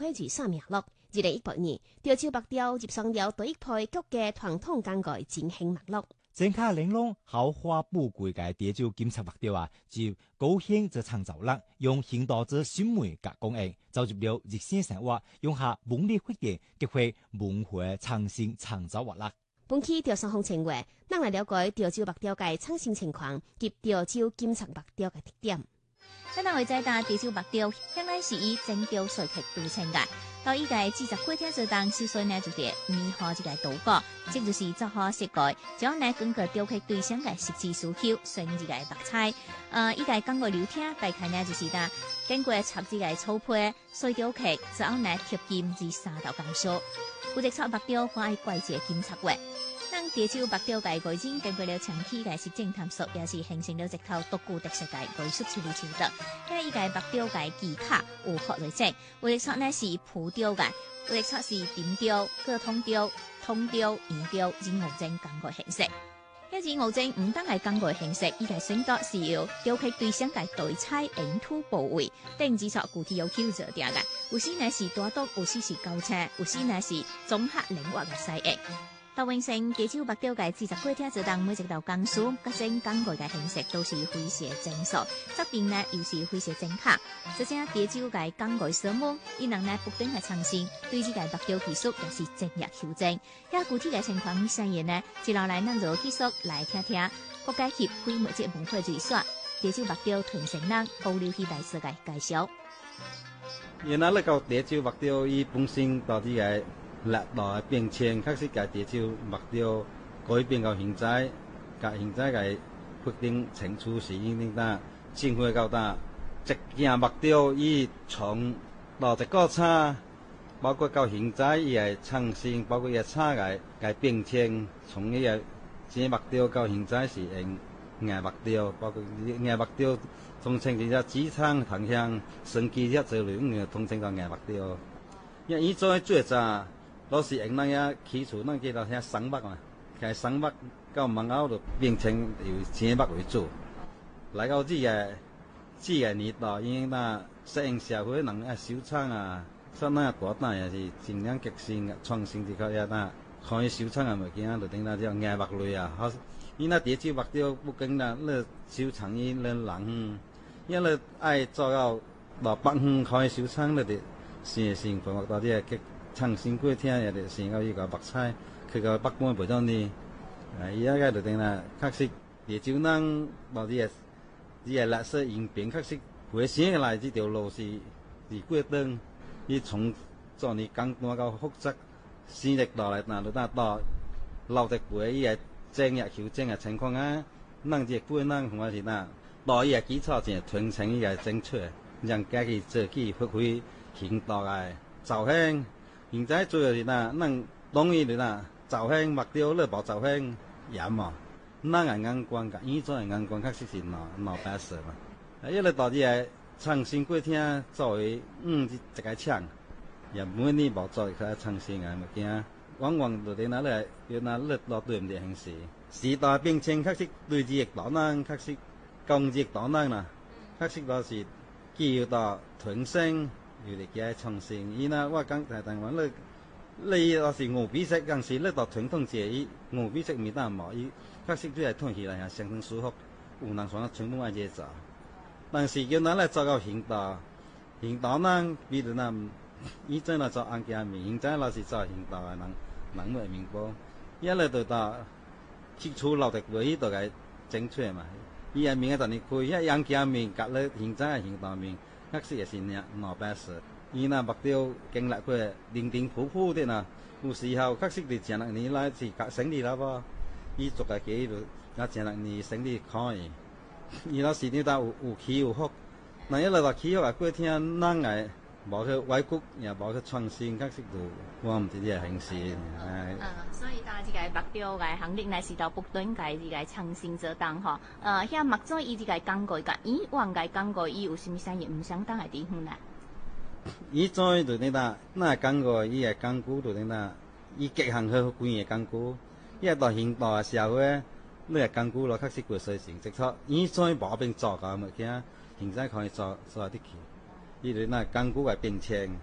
会至3名落。2018年，潮州目标入上了第一批各界传统工具进行目录。 增加玲珑豪华富贵嘅潮州檢測目標啊，就高興就創造力，用現代之新媒及工藝，就入了日新生活，用下文理活動，結會文化創新創造活力。 本期潮上風情話，咱來了解潮州目標嘅創新情況及潮州檢測目標嘅特點。 咱會知道潮州目標向來是以整條水渠對稱嘅。到依個制作過程之中，首先呢就是擬好一個圖稿，即就是做好設計，將呢根據雕刻對象嘅實際需求，選一個木材。依個工具流程大概呢就是呾經過插一個草坯，水雕刻，之後呢貼金至3道工序。負責做目標可以怪一個檢測畫。咱潮州目標嘅外景經過了長期嘅實證探索，也是形成了一套獨具特色嘅藝術處理手法。因為依個目標嘅技巧有學類證，為錯呢是鋪雕嘅，為錯是點雕、各通雕、通雕、圓雕、人偶證工具形式。一人偶證唔單係工具形式，依個選擇是由雕刻對象嘅對彩、影土部位，定制作具體要求做定嘅。有時呢是大刀，有時是高車，有時呢是綜合靈活嘅細藝。到完成潮州目標嘅制作過程之中，每一道工序、各種工具嘅形式都是非常精細，作品呢又是非常精確。這些潮州嘅工具項目，伊能呢不斷嘅創新，對這個目標技術也是精益求精。也具體嘅情況實現呢，接落來咱就繼續來聽聽各界協會每節文化最說潮州目標傳承人保留起大師嘅介紹。 原來呢個潮州目標伊本身到底係歷代變遷，確實嘅潮州目標改變到現在，嘅現在嘅決定清楚是應定呾政府到呾一件目標，伊從到一個差，包括到現在伊係創新，包括伊差嘅變遷，從伊個這目標到現在是用硬目標，包括硬目標統稱一隻紙廠方向，升級一做兩統稱到硬目標。因為伊做最早。都是用咱遐起厝，咱叫做遐松木嘛，其實松木到門口就變成由青木為主。來到這個年代，因那適應社會人啊，小廠啊，所以那大單也是盡量革新創新這個嘢呾，看伊小廠啊物件就等那叫硬木類啊。好，伊那潮州目標不跟那小廠伊人，因為愛做到到北方看伊小廠那啲成分到啲嘅。創新過程也是先到伊個木材，去到北方袂當呢。伊個就定啦，確實潮州人到啲個歷史演變，確實回想來這條路是過長，伊從做呢簡單到複雜，先歷到來呾到老一輩伊個精益求精嘅情況啊，咱這輩人同我是呾，到伊個基礎前傳承伊個精髓，讓家己自己發揮現代嘅造型。現在主要是呾，咱當然是呾，造型目標咧無造型嚴嘛，咱嘅眼光甲以前嘅眼光確實是兩白色嘛。因為到啲個創新過程作為一個廠，也每年無做佢創新嘅物件，往往就啲呾咧要呾咧落對唔對形式。時代變遷確實對這個黨人確實工業黨人啦，確實都是既要到傳承。有嚟嘅創新，伊那我講台灣咧，你若是牛皮色，但是咧到傳統節，伊牛皮色咪得冇，伊確實都係吞起來係相當舒服，有人講傳統愛嘢做，但是叫咱咧做到現代人，比如咱以前來做安家面，現在若是做現代嘅人會明白，一嚟就到起初老的回憶就係正確嘛，伊係面嘅就你開，一安家面隔咧現在嘅現代面。確實也是兩白色，伊那目標經歷過零零鋪鋪的呐，有時候確實你前兩年來是隔生理啦噃，伊做個幾路，那前兩年生理可以，伊那時呢都有起有伏，那一來到起伏啊，過天咱個無去外國，也無去創新，確實就我唔知啲形式。 所以當這個目標嘅行列，乃是到不斷嘅這個創新做當吼。遐目做伊這個工具甲以往嘅工具，伊有啥物相異唔相當嘅地方呢？ 以前就呢呾，那工具伊個工具就呢呾，伊結合好幾個工具，伊個到現代社會，呢個工具咯確實過水成，即錯以前無變做個物件，現在可以做得起。伊哋那工具嘅變遷，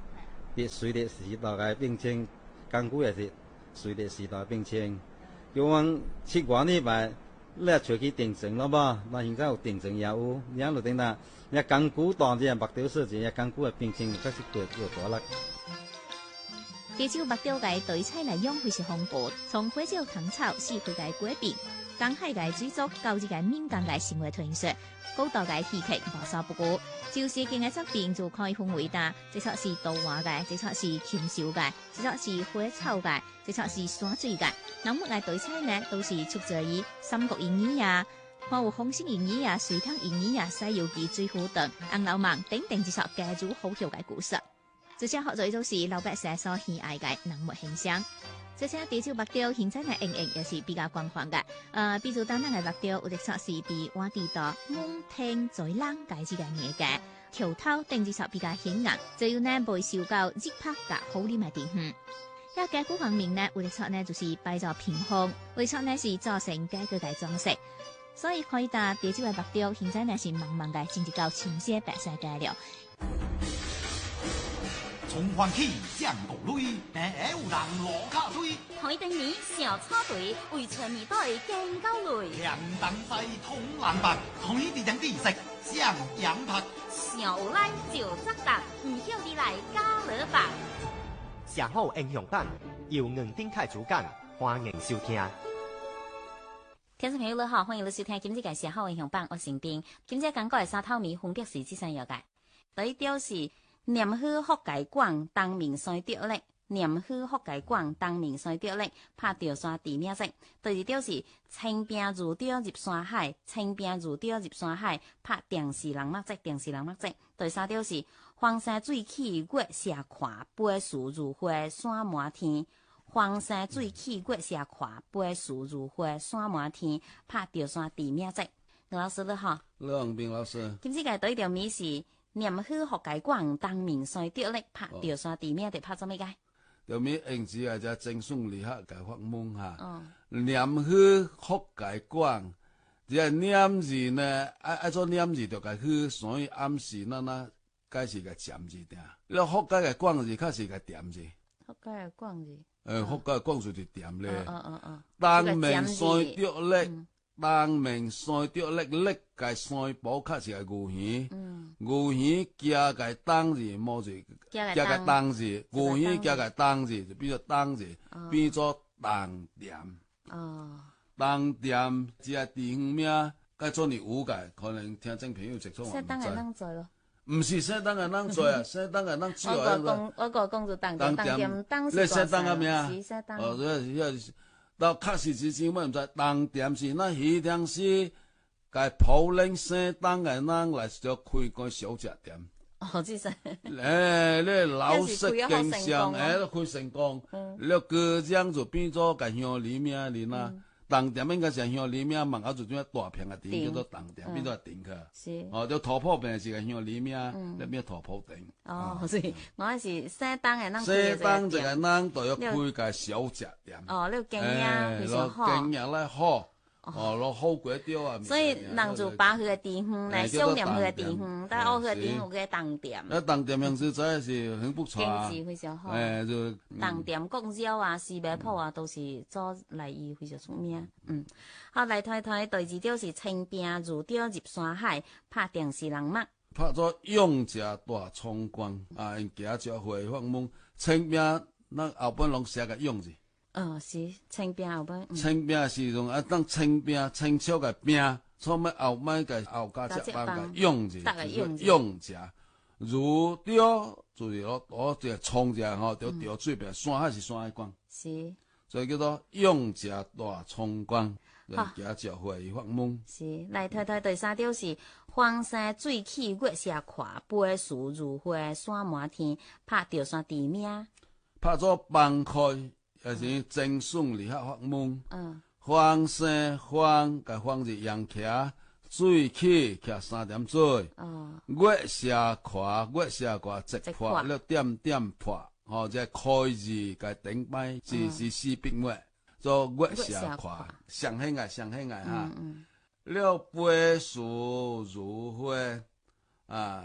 随着时代嘅变迁，工具也是随着时代变迁。叫阮7月呢摆，你也找去定层了无？那现在有定层也有，你就等下，你工具当然目雕设计，你工具嘅变迁确实多大啦。 潮州目雕嘅对菜内容非常丰富，从花椒、糖炒、四花嘅果饼、江海嘅水族到这个闽江嘅生活特色，高度嘅戏剧无所不顾。就是今嘅作品就可以分为大，即出是刀画嘅，即出是禽兽嘅，即出是花草嘅，即出是山水嘅。人物嘅对菜呢，都是出自于《三國演義》啊，還有《封神演義》啊、《隋唐演義》啊、《西遊記》、《水滸傳》、《紅樓夢》等等一出家族好笑嘅故事。這些學做都是老百姓所喜愛嘅人物形象。這些潮州目雕現在嘅應用也是比較廣泛嘅。比如單單嘅目雕，有啲測試比畫地道、蒙聽在冷介之嘅嘢嘅，橋頭定之實比較顯眼，就要呢背受到熱拍嘅好黏嘅地方。一家古方面呢，有啲測呢就是擺咗屏風，有啲測呢是做成家具嘅裝飾。所以可以打潮州嘅目雕，現在呢是慢慢嘅進入到清晰白世界了。 從歡喜上國內，但有人落卡堆。 台燈年小草隊，為春年隊更高累。 兩等西通蘭白，台地人地食上羊拍。 小來就責答，唔曉你來加勒白。 社好英雄版由吳丁凱主講，歡迎收聽。 聽眾朋友你好，歡迎你收聽今日嘅社好英雄版，我成邊。今日講過嘅沙透米分別是這三樣嘅，第一條是。念好福介廣，當明山著力；念好福介廣，當明山著力，拍著山地名色。第二條是清兵如潮入山海，清兵如潮入山海，拍定是人目色，定是人目色。第三條是黃山水起月射看，飛樹如花山滿天。黃山水起月射看，飛樹如花山滿天，拍著山地名色。老師你好， 梁斌老師， 今次嘅第一條米是。念好福介廣，當明山著力，拍著山地名，得拍做咩嘅？ 條名用字啊，就正送禮客嘅發夢哈。念好福介廣，這念字呢，愛做念字就個好，所以暗示那解是個尖字定。你福介嘅廣字，確是個點字。 福介嘅廣字。 福介嘅廣字就點咧。當明山著力。當明山著力，力嘅山寶確是個牛耳，牛耳加個當字，冇字加個當字，牛耳加個當字就變做當字，變做當店。當店只係地方名，該做你有嘅，可能聽眾朋友直錯話唔知。唔是適當嘅人做啊，適當嘅人做啊。 我個講做當店，當是適當嘅名。 是適當。 到確實之前，我唔知當店是那迄天是該普寧適當嘅人來做開個小食店。 哦，即係。 你老式經商，都開成功。你個樣就變咗個鄉里名嚟啦。當店應該是鄉里名，問下就種大片嘅店叫做當店，變咗店去。 是。 哦，就土鋪邊是個鄉里名，你變土鋪店。 哦，是，我係適當嘅人。 適當這個人就要開個小食店。 哦，你經驗非常好。 經驗咧好。落好鬼雕啊！ 所以人就把佢嘅地方嚟想念佢嘅地方，但係我佢嘅地方有嘅當店。 當店樣子真係是很不錯啊！ 經濟非常好。 就當店國燒啊、四味鋪啊，都是做嚟意非常出名。好嚟睇睇第二條是清兵如潮入山海，拍定是人目。 拍咗勇者大衝關啊！因家就會發夢，清兵咱後本攏寫個勇字。 是清兵後邊。 清兵是用當清兵清朝嘅兵，所以後尾嘅後加隻幫嘅勇字，勇者如潮就是我這個衝者吼，就潮水邊山還是山海關。 是。所以叫做勇者大衝關，家就會發夢。 是，嚟睇睇第三條是黃山水起月射看，飛樹如花山滿天，拍著山地名。 拍咗崩開。也是正順離合發夢，黃山黃甲黃是陽徛，水起徛3點水，月射看直破，了點破，這開字甲頂擺是四筆月，做月射看，上興愛哈，了飛樹如花啊。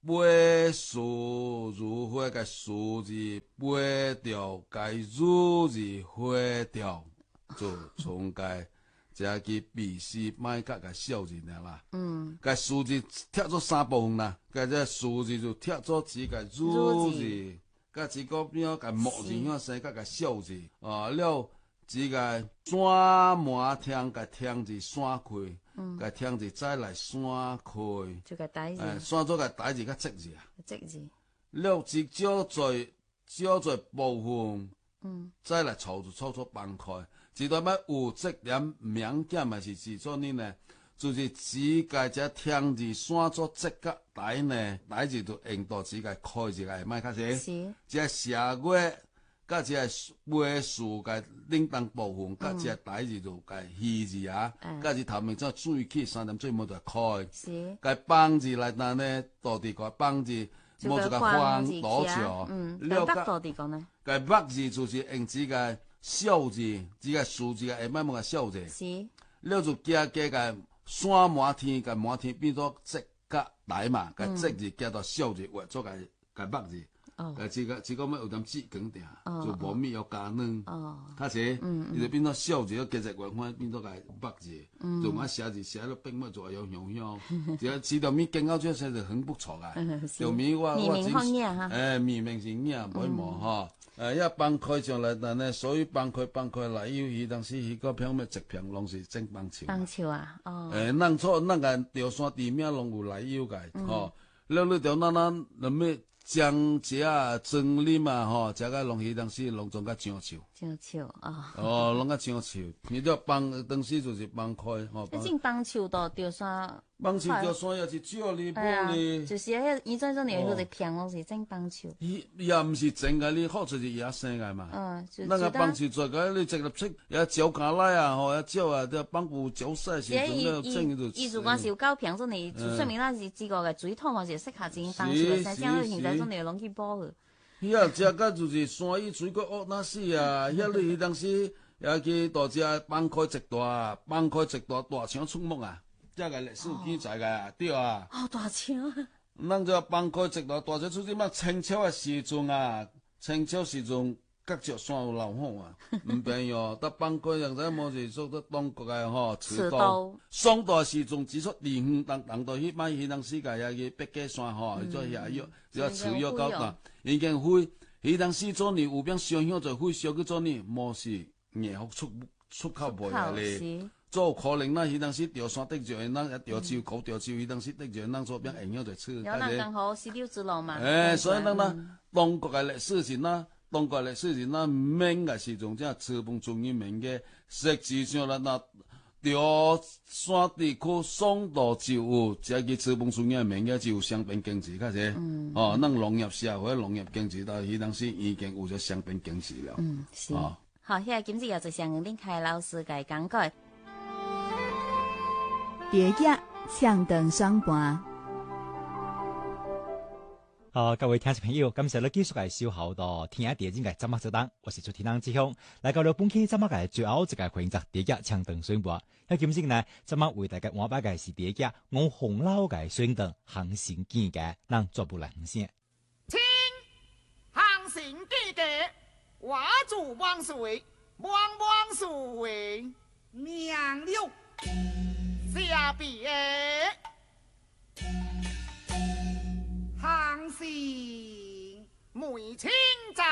背树如花，甲树字背掉，甲如字花掉，就从甲这个笔诗卖甲个笑字啦。甲树字拆做3部分啦，甲这树字就拆做一个如字，甲一个边甲木字向生甲个笑字，了一个山满天甲天字山开。甲天字再来山开， 就个台字， 山做个台字甲积字啊， 积字， 了一少做部分，再来凑放开，一段要有质量明显嘛是做呢？就是只个只天字山做积甲台呢，台字就用到只个开字个卖较济， 是， 只下月。甲即个尾数甲领当部分，甲即个台字就甲虚字啊，甲是头面则水起3点水冇就开， 是， 甲帮字来当呢，倒地个帮字冇就个放倒桥， 了甲倒地讲呢， 甲木字就是用即个小字，即个数字个下摆冇个小字， 是， 了就加个山满天，甲满天变做积甲台嘛，甲积字加到小字画做个木字。这个要有点质感点，就无米要加软，较济，伊就变做小字，加只圆环变做个木字，就买写字写了并冇做有香香，只要吃到米更高就写就很不错啊。就米我米名是硬，唔冇哈。一放开上来，但呢，所以放开来，伊当时迄个片咩直片拢是整棒球。 棒球啊， 咱个钓山地面拢有来有个，吼，了你钓咱咩？江浙啊，蒸啉啊，吼，食个拢迄当时拢种甲上手，拢甲上手。你着放当时就是放开，吼。 一种棒球到钓山， 棒球钓山也是少哩，无哩。 就是伊种你有个片拢是整棒球。 伊也毋是整个，你好处是野生个嘛。那个棒球做个你直立出，也招架来啊，吼，也招啊，这棒球招赛时阵了整就。 伊如果是有够平阵你就说明咱是这个水土嘛是适合种棒球个，像你现在种你拢去保个。 伊啊，食甲就是山雨水果恶那死啊！遐你当时也去大只放开一大大枪出没啊！这个历史有记载个，对啊。 大枪。 咱这放开一大枪出什么？清朝的时阵啊，清朝时阵各石山有老虎啊，唔便宜哦。得放开人咱冇是做得中国的吼，刺刀。宋代时阵只出离远当到去买迄当时个遐去北界山吼，做下药，只刺药到哪？已经灰，迄当时做呢有边商向做灰烧去做呢，无是硬出口卖啊咧。做可能咱迄当时钓山得着，咱钓洲古钓洲，迄当时得着，咱做边营养就出。 有咱刚好丝绸之路嘛。 所以咱中国的历史是咱免个时阵，这吃饭做人免个，实际上咱钓山地区爽度就有，这个吃饭做人免个就有双边经济较济。咱农业社会、农业经济到迄当时已经有咗双边经济了。 是。好，现在今次也就向林凯老师来讲解。 蝶叶向等双盘。 各位听众朋友，感谢你继续来守候到听下第二个节目节档，我是主持人志雄，来到了本期节目嘅最后一个环节，第一枪灯宣布。喺今次呢，节目为大家安排嘅是第一我红老嘅宣灯行行见嘅，让做不来先。 请行行见嘅，我主万岁，万岁，娘了，下边行行梅青仔，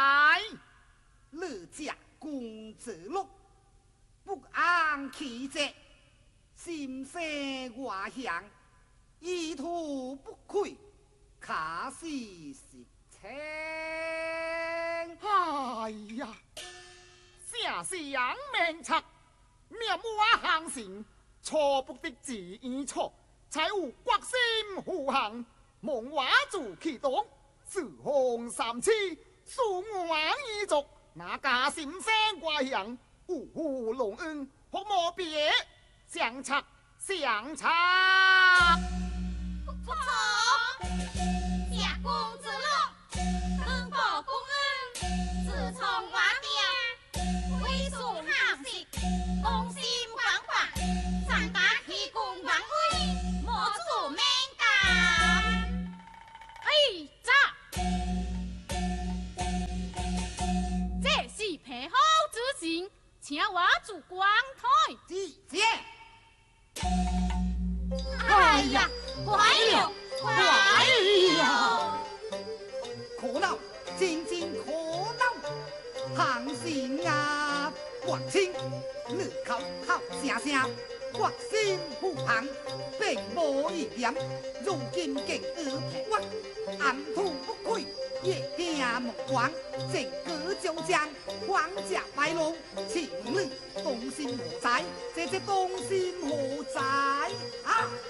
乐家公子禄，不安其节，心生外乡，意图不亏，卡西是情。哎呀，下乡名策，面我行行，错不得自意错，才有国心护航。梦话做其动，四方三尺，数万一族，那家心生怪乡，五湖龙恩，何莫别相拆相拆。 不错，下公子路，登报公恩，自从瓦店，威肃行事，公心惶惶，三大气功王威，莫做名家。 烛光台。 姐姐， 哎呀，坏了，坏了！ 可恼，真可恼！行善啊，国清，你口口声声，国心不行，并无一点。如今竟而我暗土不亏，夜行目光，正歌将将，皇家败落，请你动心何在？这动心何在啊？